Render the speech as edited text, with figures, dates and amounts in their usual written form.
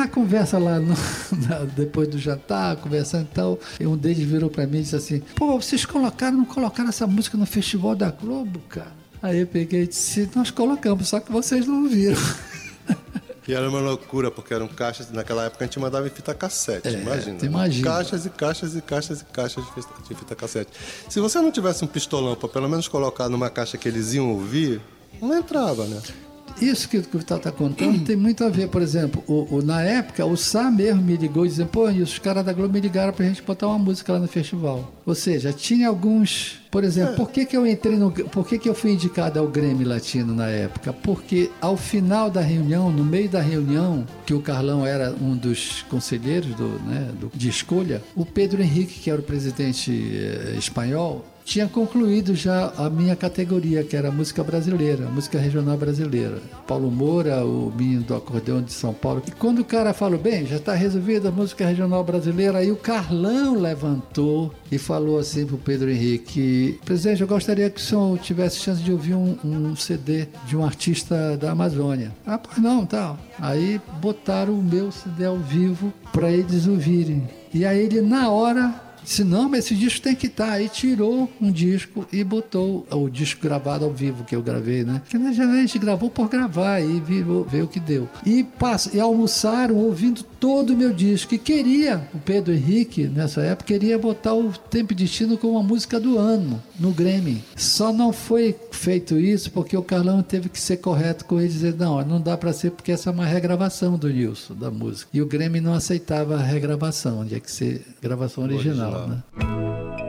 na conversa lá, depois do jantar, conversando e tal, um deles virou pra mim e disse assim, pô, vocês não colocaram essa música no Festival da Globo, cara? Aí eu peguei e disse, nós colocamos, só que vocês não viram. E era uma loucura, porque eram caixas, naquela época a gente mandava em fita cassete, imagina. Caixas e caixas e caixas e caixas de fita cassete. Se você não tivesse um pistolão para pelo menos colocar numa caixa que eles iam ouvir, não entrava, né? Isso que o Vital está contando tem muito a ver, por exemplo, na época o Sá mesmo me ligou e dizia, pô, os caras da Globo me ligaram pra gente botar uma música lá no festival. Ou seja, tinha alguns, por exemplo, por que eu fui indicado ao Grêmio Latino na época? Porque ao final da reunião, no meio da reunião, que o Carlão era um dos conselheiros de escolha, o Pedro Henrique, que era o presidente espanhol, tinha concluído já a minha categoria, que era música brasileira, música regional brasileira. Paulo Moura, o menino do acordeão de São Paulo. E quando o cara falou, bem, já está resolvida a música regional brasileira, aí o Carlão levantou e falou assim pro Pedro Henrique, presidente, eu gostaria que o senhor tivesse chance de ouvir um CD de um artista da Amazônia. Ah, pois não, tal. Aí botaram o meu CD ao vivo para eles ouvirem. E aí ele, na hora, disse, não, mas esse disco tem que estar. Aí tirou um disco e botou o disco gravado ao vivo que eu gravei, né? Porque a gente gravou por gravar e veio o que deu. E almoçaram ouvindo todo o meu disco. E o Pedro Henrique, nessa época, queria botar o Tempo e Destino como uma música do ano no Grêmio. Só não foi feito isso porque o Carlão teve que ser correto com ele e dizer, não dá para ser porque essa é uma regravação do Nilson, da música. E o Grêmio não aceitava a regravação, tinha que ser gravação original. Né?